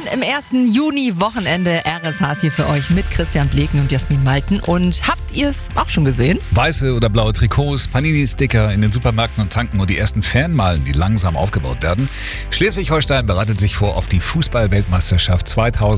im ersten Juni-Wochenende. RSH hier für euch mit Christian Bleken und Jasmin Malten. Und habt ihr es auch schon gesehen? Weiße oder blaue Trikots, Panini-Sticker in den Supermärkten und Tanken und die ersten Fanmalen, die langsam aufgebaut werden. Schleswig-Holstein bereitet sich vor auf die Fußball-Weltmeisterschaft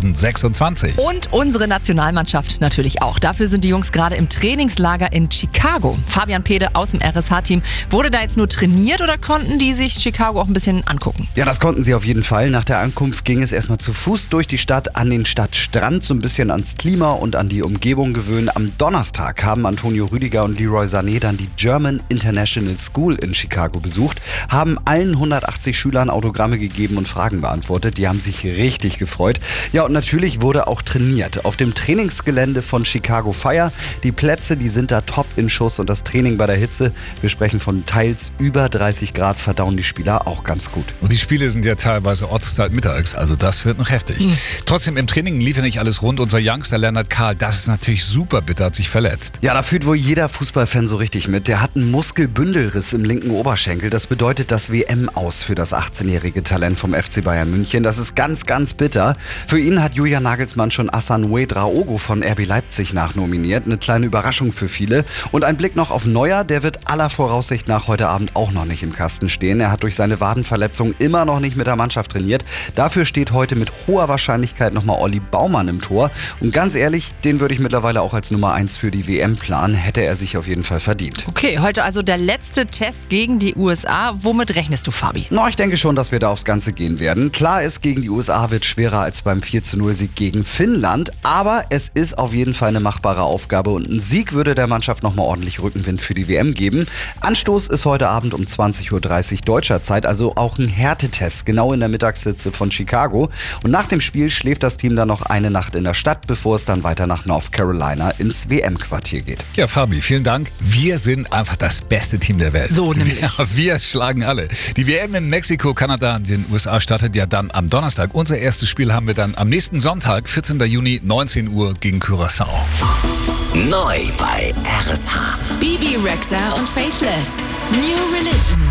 2026. Und unsere Nationalmannschaft natürlich auch. Dafür sind die Jungs gerade im Trainingslager in Chicago. Fabian Pede aus dem RSH-Team. Wurde da jetzt nur trainiert oder konnten die sich Chicago auch ein bisschen angucken? Ja, das konnten sie auf jeden Fall. Nach der Ankunft ging es erstmal zu Fuß durch die Stadt an den Stadtstrand, so ein bisschen ans Klima und an die Umgebung gewöhnen. Am Donnerstag haben Antonio Rüdiger und Leroy Sané dann die German International School in Chicago besucht, haben allen 180 Schülern Autogramme gegeben und Fragen beantwortet. Die haben sich richtig gefreut. Ja, und natürlich wurde auch trainiert. Auf dem Trainingsgelände von Chicago Fire. Die Plätze, die sind da top in Schuss und das Training bei der Hitze, wir sprechen von teils über 30 Grad, verdauen die Spieler auch ganz gut. Und die Spiele sind ja teilweise Ortszeit mittags, also das wird noch heftig. Trotzdem, im Training lief ja nicht alles rund. Unser Youngster Lennart Karl, das ist natürlich super bitter, hat sich verletzt. Ja, da fühlt wohl jeder Fußballfan so richtig mit. Der hat einen Muskelbündelriss im linken Oberschenkel. Das bedeutet das WM-Aus für das 18-jährige Talent vom FC Bayern München. Das ist ganz, ganz bitter. Für ihn hat Julian Nagelsmann schon Hassan Ouedraogo von RB Leipzig nachnominiert. Eine kleine Überraschung für viele. Und ein Blick noch auf Neuer, der wird aller Voraussicht nach heute Abend auch noch nicht im Kasten stehen. Er hat durch seine Wadenverletzung immer noch nicht mit der Mannschaft trainiert. Dafür steht heute mit hoher Wahrscheinlichkeit nochmal Olli Baumann im Tor. Und ganz ehrlich, den würde ich mittlerweile auch als Nummer 1 für die WM planen. Hätte er sich auf jeden Fall verdient. Okay, heute also der letzte Test gegen die USA. Womit rechnest du, Fabi? Ich denke schon, dass wir da aufs Ganze gehen werden. Klar ist, gegen die USA wird schwerer als beim 4:0-Sieg gegen Finnland. Aber es ist auf jeden Fall eine machbare Aufgabe. Und ein Sieg würde der Mannschaft nochmal ordentlich Rückenwind für die WM geben. Anstoß ist heute Abend um 20:30 Uhr deutscher Zeit. Also auch ein Härtetest, genau in der Mittagssitze von Chicago. Und nach dem Spiel schläft das Team dann noch eine Nacht in der Stadt, bevor es dann weiter nach North Carolina ins WM-Quartier geht. Ja, Fabi, vielen Dank. Wir sind einfach das beste Team der Welt. So nämlich. Ja, wir schlagen alle. Die WM in Mexiko, Kanada und den USA startet ja dann am Donnerstag. Unser erstes Spiel haben wir dann am nächsten Sonntag, 14. Juni, 19 Uhr gegen Curaçao. Neu bei RSH. Bibi Rexha und Faithless. New Religion.